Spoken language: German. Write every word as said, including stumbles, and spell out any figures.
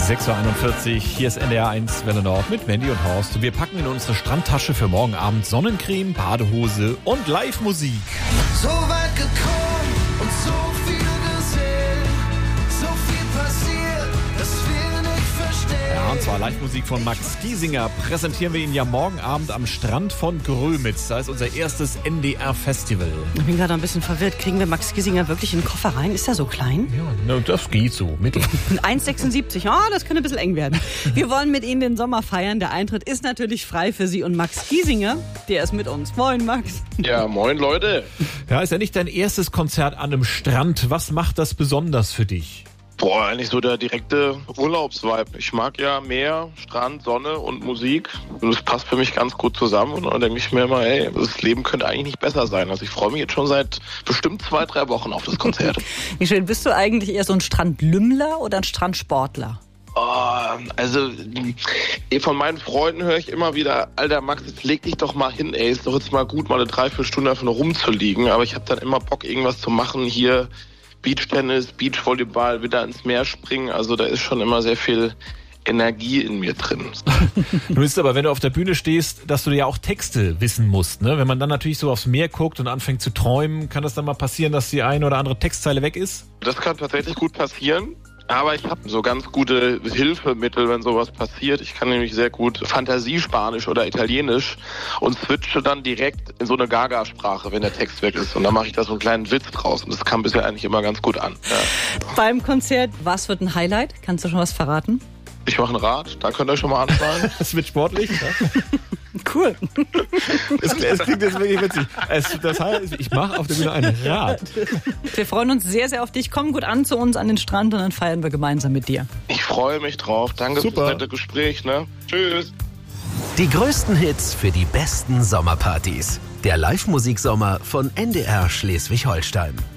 sechs Uhr einundvierzig, hier ist N D R eins Welle Nord mit Mandy und Horst. Wir packen in unsere Strandtasche für morgen Abend Sonnencreme, Badehose und Live-Musik. So weit gekommen und so viel gesehen, so viel passiert, dass wir nicht verstehen. Ja, und zwar Live-Musik von Max Giesinger. Präsentieren wir ihn ja morgen Abend am Strand von Grömitz. Da ist unser erstes N D R-Festival. Ich bin gerade ein bisschen verwirrt. Kriegen wir Max Giesinger wirklich in den Koffer rein? Ist er so klein? Ja, na, das geht so. Mittel. eins Komma sechsundsiebzig. Oh, das könnte ein bisschen eng werden. Wir wollen mit Ihnen den Sommer feiern. Der Eintritt ist natürlich frei für Sie und Max Giesinger. Der ist mit uns. Moin, Max. Ja, moin, Leute. Ja, ist ja nicht dein erstes Konzert an einem Strand. Was macht das besonders für dich? Boah, eigentlich so der direkte Urlaubsvibe. Ich mag ja Meer, Strand, Sonne und Musik. Und das passt für mich ganz gut zusammen. Und dann denke ich mir immer, ey, das Leben könnte eigentlich nicht besser sein. Also ich freue mich jetzt schon seit bestimmt zwei, drei Wochen auf das Konzert. Wie schön. Bist du eigentlich eher so ein Strandlümmler oder ein Strandsportler? Oh, also von meinen Freunden höre ich immer wieder, Alter Max, jetzt leg dich doch mal hin, ey, ist doch jetzt mal gut, mal eine Dreiviertelstunde einfach nur rumzuliegen. Aber ich habe dann immer Bock, irgendwas zu machen hier. Beachtennis, Beachvolleyball, wieder ins Meer springen. Also da ist schon immer sehr viel Energie in mir drin. Du bist aber, wenn du auf der Bühne stehst, dass du ja auch Texte wissen musst. Ne? Wenn man dann natürlich so aufs Meer guckt und anfängt zu träumen, kann das dann mal passieren, dass die eine oder andere Textzeile weg ist? Das kann tatsächlich gut passieren. Aber ich habe so ganz gute Hilfemittel, wenn sowas passiert. Ich kann nämlich sehr gut Fantasiespanisch oder Italienisch und switche dann direkt in so eine Gaga-Sprache, wenn der Text weg ist. Und dann mache ich da so einen kleinen Witz draus. Und das kam bisher eigentlich immer ganz gut an. Ja. Beim Konzert, was wird ein Highlight? Kannst du schon was verraten? Ich mache ein Rad, da könnt ihr schon mal anfangen. Das wird sportlich. Ja? Cool. Es, es klingt jetzt wirklich witzig. Es, das heißt, ich mache auf der Bühne ein Rad. Wir freuen uns sehr, sehr auf dich. Komm gut an zu uns an den Strand und dann feiern wir gemeinsam mit dir. Ich freue mich drauf. Danke Super. fürs nette Gespräch. Ne? Tschüss. Die größten Hits für die besten Sommerpartys. Der Live-Musik-Sommer von N D R Schleswig-Holstein.